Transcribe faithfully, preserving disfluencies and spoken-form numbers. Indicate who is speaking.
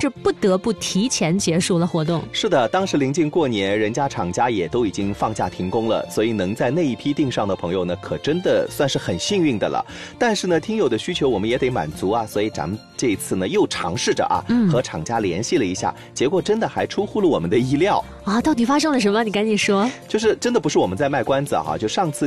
Speaker 1: 这不得不提前结束了活动。
Speaker 2: 是的，当时临近过年，人家厂家也都已经放假停工了，所以能在那一批订上的朋友呢，可真的算是很幸运的了。但是呢，听友的需求我们也得满足啊，所以咱们这一次呢又尝试着啊、嗯、和厂家联系了一下，结果真的还出乎了我们的意料
Speaker 1: 啊！到底发生了什么？你赶紧说。
Speaker 2: 就是真的不是我们在卖关子啊，就上次